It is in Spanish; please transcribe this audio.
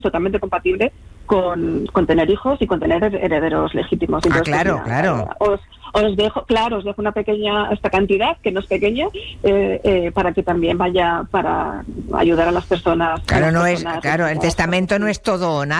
totalmente compatible con tener hijos y con tener herederos legítimos. Entonces, claro. Os dejo una pequeña, esta cantidad, que no es pequeña, para que también vaya para ayudar a las personas. Claro, el testamento no es todo o nada.